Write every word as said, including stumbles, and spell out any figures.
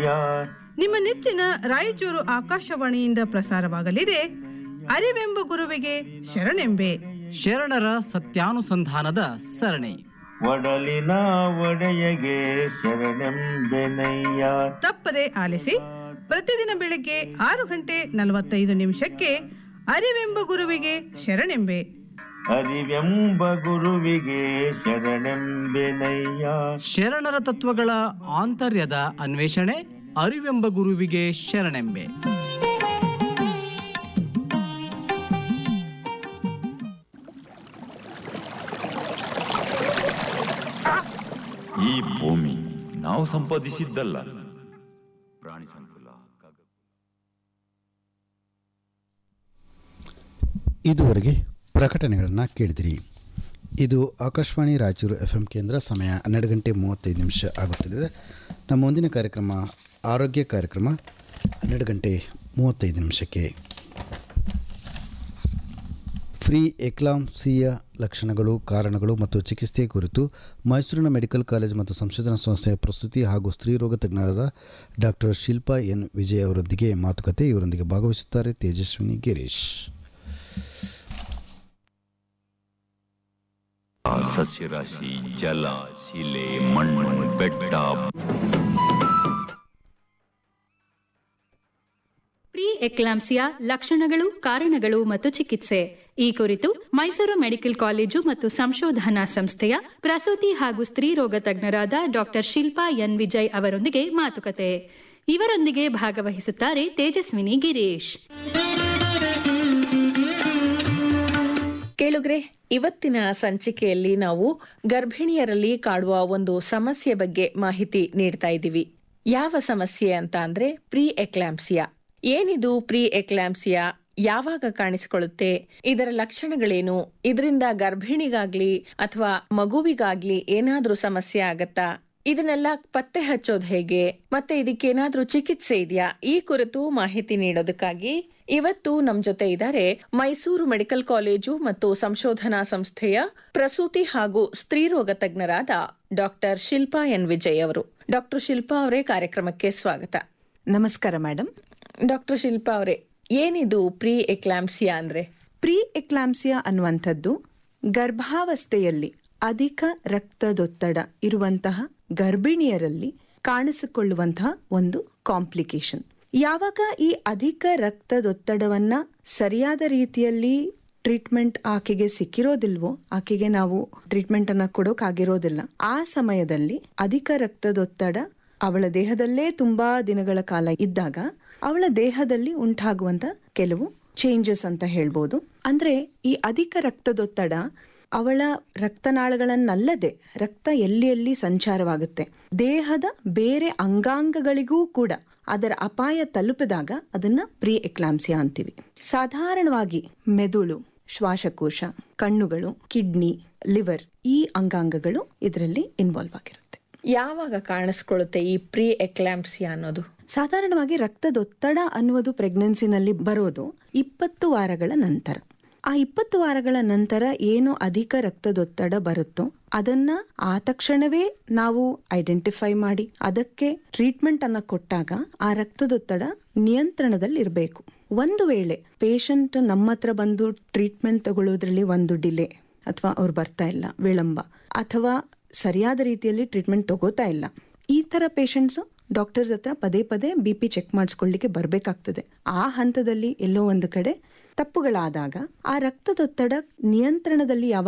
ನಿಮ್ಮ ನೆಚ್ಚಿನ ರಾಯಚೂರು ಆಕಾಶವಾಣಿಯಿಂದ ಪ್ರಸಾರವಾಗಲಿದೆ ಅರಿವೆಂಬ ಗುರುವಿಗೆ ಶರಣೆಂಬೆ. ಶರಣರ ಸತ್ಯಾನುಸಂಧಾನದ ಸರಣಿ. ಒಡಲಿನ ಒಡೆಯಗೆ ಶರಣೆಂಬೆನಯ್ಯ. ತಪ್ಪದೆ ಆಲಿಸಿ. ಪ್ರತಿದಿನ ಬೆಳಗ್ಗೆ ಆರು ಗಂಟೆ ನಲವತ್ತೈದು ನಿಮಿಷಕ್ಕೆ ಅರಿವೆಂಬ ಗುರುವಿಗೆ ಶರಣೆಂಬೆ. ಅರಿವೆಂಬ ಗುರುವಿಗೆ ಶರಣೆಂಬೆನಯ್ಯ. ಶರಣರ ತತ್ವಗಳ ಆಂತರ್ಯದ ಅನ್ವೇಷಣೆ. ಅರಿವೆಂಬ ಗುರುವಿಗೆ ಶರಣೆಂಬೆ. ಈ ಭೂಮಿ ನಾವು ಸಂಪಾದಿಸಿದ್ದಲ್ಲ. ಪ್ರಾಣಿ ಸಂಕುಲ. ಇದುವರೆಗೆ ಪ್ರಕಟಣೆಗಳನ್ನು ಕೇಳಿದಿರಿ. ಇದು ಆಕಾಶವಾಣಿ ರಾಯಚೂರು ಎಫ್ ಎಂ ಕೇಂದ್ರ. ಸಮಯ ಹನ್ನೆರಡು ಗಂಟೆ ಮೂವತ್ತೈದು ನಿಮಿಷ ಆಗುತ್ತಿದೆ. ನಮ್ಮ ಮುಂದಿನ ಕಾರ್ಯಕ್ರಮ ಆರೋಗ್ಯ ಕಾರ್ಯಕ್ರಮ ಹನ್ನೆರಡು ಗಂಟೆ ಮೂವತ್ತೈದು ನಿಮಿಷಕ್ಕೆ. ಫ್ರೀ ಎಕ್ಲಾಂಪ್ಸಿಯಾ ಲಕ್ಷಣಗಳು, ಕಾರಣಗಳು ಮತ್ತು ಚಿಕಿತ್ಸೆ ಕುರಿತು ಮೈಸೂರಿನ ಮೆಡಿಕಲ್ ಕಾಲೇಜು ಮತ್ತು ಸಂಶೋಧನಾ ಸಂಸ್ಥೆಯ ಪ್ರಸ್ತುತಿ ಹಾಗೂ ಸ್ತ್ರೀರೋಗ ತಜ್ಞರಾದ ಡಾಕ್ಟರ್ ಶಿಲ್ಪಾ ಎನ್ ವಿಜಯ್ ಅವರೊಂದಿಗೆ ಮಾತುಕತೆ. ಇವರೊಂದಿಗೆ ಭಾಗವಹಿಸುತ್ತಾರೆ ತೇಜಸ್ವಿನಿ ಗಿರೀಶ್. ಸಸ್ಯರಾಶಿ, ಜಲ, ಶಿಲೆ, ಮಣ್ಣು, ಬೆಟ್ಟ. ಪ್ರೀ ಎಕ್ಲಾಂಪ್ಸಿಯಾ ಲಕ್ಷಣಗಳು, ಕಾರಣಗಳು ಮತ್ತು ಚಿಕಿತ್ಸೆ ಈ ಕುರಿತು ಮೈಸೂರು ಮೆಡಿಕಲ್ ಕಾಲೇಜು ಮತ್ತು ಸಂಶೋಧನಾ ಸಂಸ್ಥೆಯ ಪ್ರಸೂತಿ ಹಾಗೂ ಸ್ತ್ರೀರೋಗ ತಜ್ಞರಾದ ಡಾಕ್ಟರ್ ಶಿಲ್ಪಾ ಎನ್ ವಿಜಯ್ ಅವರೊಂದಿಗೆ ಮಾತುಕತೆ. ಇವರೊಂದಿಗೆ ಭಾಗವಹಿಸುತ್ತಾರೆ ತೇಜಸ್ವಿನಿ ಗಿರೀಶ್. ಕೇಳುಗ್ರೆ, ಇವತ್ತಿನ ಸಂಚಿಕೆಯಲ್ಲಿ ನಾವು ಗರ್ಭಿಣಿಯರಲ್ಲಿ ಕಾಡುವ ಒಂದು ಸಮಸ್ಯೆ ಬಗ್ಗೆ ಮಾಹಿತಿ ನೀಡ್ತಾ ಇದ್ದೀವಿ. ಯಾವ ಸಮಸ್ಯೆ ಅಂತ ಅಂದ್ರೆ ಪ್ರೀ ಎಕ್ಲಾಂಪ್ಸಿಯಾ. ಏನಿದು ಪ್ರೀ ಎಕ್ಲಾಂಪ್ಸಿಯಾ? ಯಾವಾಗ ಕಾಣಿಸಿಕೊಳ್ಳುತ್ತೆ? ಇದರ ಲಕ್ಷಣಗಳೇನು? ಇದರಿಂದ ಗರ್ಭಿಣಿಗಾಗ್ಲಿ ಅಥವಾ ಮಗುವಿಗಾಗ್ಲಿ ಏನಾದ್ರೂ ಸಮಸ್ಯೆ ಆಗತ್ತಾ? ಇದನ್ನೆಲ್ಲ ಪತ್ತೆ ಹಚ್ಚೋದು ಹೇಗೆ? ಮತ್ತೆ ಇದಕ್ಕೇನಾದ್ರೂ ಚಿಕಿತ್ಸೆ ಇದೆಯಾ? ಈ ಕುರಿತು ಮಾಹಿತಿ ನೀಡೋದಕ್ಕಾಗಿ ಇವತ್ತು ನಮ್ ಜೊತೆ ಇದ್ದಾರೆ ಮೈಸೂರು ಮೆಡಿಕಲ್ ಕಾಲೇಜು ಮತ್ತು ಸಂಶೋಧನಾ ಸಂಸ್ಥೆಯ ಪ್ರಸೂತಿ ಹಾಗೂ ಸ್ತ್ರೀರೋಗ ತಜ್ಞರಾದ ಡಾಕ್ಟರ್ ಶಿಲ್ಪಾ ಎನ್ ವಿಜಯ್ ಅವರು. ಡಾಕ್ಟರ್ ಶಿಲ್ಪಾ ಅವರೇ, ಕಾರ್ಯಕ್ರಮಕ್ಕೆ ಸ್ವಾಗತ. ನಮಸ್ಕಾರ ಮೇಡಮ್. ಡಾಕ್ಟರ್ ಶಿಲ್ಪಾ ಅವರೇ, ಏನಿದು ಪ್ರೀ ಎಕ್ಲಾಂಪ್ಸಿಯಾ ಅಂದ್ರೆ? ಪ್ರೀ ಎಕ್ಲಾಂಪ್ಸಿಯಾ ಅನ್ನುವಂಥದ್ದು ಗರ್ಭಾವಸ್ಥೆಯಲ್ಲಿ ಅಧಿಕ ರಕ್ತದೊತ್ತಡ ಇರುವಂತಹ ಗರ್ಭಿಣಿಯರಲ್ಲಿ ಕಾಣಿಸಿಕೊಳ್ಳುವಂತಹ ಒಂದು ಕಾಂಪ್ಲಿಕೇಶನ್. ಯಾವಾಗ ಈ ಅಧಿಕ ರಕ್ತದೊತ್ತಡವನ್ನ ಸರಿಯಾದ ರೀತಿಯಲ್ಲಿ ಟ್ರೀಟ್ಮೆಂಟ್ ಆಕೆಗೆ ಸಿಕ್ಕಿರೋದಿಲ್ವೋ, ಆಕೆಗೆ ನಾವು ಟ್ರೀಟ್ಮೆಂಟ್ ಅನ್ನ ಕೊಡೋಕಾಗಿರೋದಿಲ್ಲ, ಆ ಸಮಯದಲ್ಲಿ ಅಧಿಕ ರಕ್ತದೊತ್ತಡ ಅವಳ ದೇಹದಲ್ಲೇ ತುಂಬಾ ದಿನಗಳ ಕಾಲ ಇದ್ದಾಗ ಅವಳ ದೇಹದಲ್ಲಿ ಉಂಟಾಗುವಂತ ಕೆಲವು ಚೇಂಜಸ್ ಅಂತ ಹೇಳ್ಬೋದು. ಅಂದ್ರೆ ಈ ಅಧಿಕ ರಕ್ತದೊತ್ತಡ ಅವಳ ರಕ್ತನಾಳಗಳನ್ನಲ್ಲದೆ ರಕ್ತ ಎಲ್ಲಿ ಎಲ್ಲಿ ಸಂಚಾರವಾಗುತ್ತೆ, ದೇಹದ ಬೇರೆ ಅಂಗಾಂಗಗಳಿಗೂ ಕೂಡ ಅದರ ಅಪಾಯ ತಲುಪಿದಾಗ ಅದನ್ನ ಪ್ರೀ ಎಕ್ಲಾಂಪ್ಸಿಯಾ ಅಂತೀವಿ. ಸಾಧಾರಣವಾಗಿ ಮೆದುಳು, ಶ್ವಾಸಕೋಶ, ಕಣ್ಣುಗಳು, ಕಿಡ್ನಿ, ಲಿವರ್ ಈ ಅಂಗಾಂಗಗಳು ಇದರಲ್ಲಿ ಇನ್ವಾಲ್ವ್ ಆಗಿರುತ್ತೆ. ಯಾವಾಗ ಕಾಣಿಸ್ಕೊಳ್ಳುತ್ತೆ ಈ ಪ್ರೀ ಎಕ್ಲಾಂಪ್ಸಿಯಾ ಅನ್ನೋದು? ಸಾಧಾರಣವಾಗಿ ರಕ್ತದೊತ್ತಡ ಅನ್ನುವುದು ಪ್ರೆಗ್ನೆನ್ಸಿನಲ್ಲಿ ಬರೋದು ಇಪ್ಪತ್ತು ವಾರಗಳ ನಂತರ. ಆ ಇಪ್ಪತ್ತು ವಾರಗಳ ನಂತರ ಏನು ಅಧಿಕ ರಕ್ತದೊತ್ತಡ ಬರುತ್ತೋ ಅದನ್ನ ಆ ತಕ್ಷಣವೇ ನಾವು ಐಡೆಂಟಿಫೈ ಮಾಡಿ ಅದಕ್ಕೆ ಟ್ರೀಟ್ಮೆಂಟ್ ಅನ್ನ ಕೊಟ್ಟಾಗ ಆ ರಕ್ತದೊತ್ತಡ ನಿಯಂತ್ರಣದಲ್ಲಿ ಇರಬೇಕು. ಒಂದು ವೇಳೆ ಪೇಷಂಟ್ ನಮ್ಮ ಹತ್ರ ಬಂದು ಟ್ರೀಟ್ಮೆಂಟ್ ತಗೊಳ್ಳೋದ್ರಲ್ಲಿ ಒಂದು ಡಿಲೇ ಅಥವಾ ಅವ್ರು ಬರ್ತಾ ಇಲ್ಲ, ವಿಳಂಬ, ಅಥವಾ ಸರಿಯಾದ ರೀತಿಯಲ್ಲಿ ಟ್ರೀಟ್ಮೆಂಟ್ ತಗೋತಾ ಇಲ್ಲ, ಈ ತರ ಪೇಷಂಟ್ಸ್ ಡಾಕ್ಟರ್ಸ್ ಹತ್ರ ಪದೇ ಪದೇ ಬಿ ಪಿ ಚೆಕ್ ಮಾಡಿಸ್ಕೊಳ್ಳಿಕ್ಕೆ ಬರ್ಬೇಕಾಗ್ತದೆ. ಆ ಹಂತದಲ್ಲಿ ಎಲ್ಲೋ ಒಂದು ಕಡೆ ತಪ್ಪುಗಳಾದಾಗ ಆ ರಕ್ತದೊತ್ತಡ ನಿಯಂತ್ರಣದಲ್ಲಿ ಯಾವಾಗ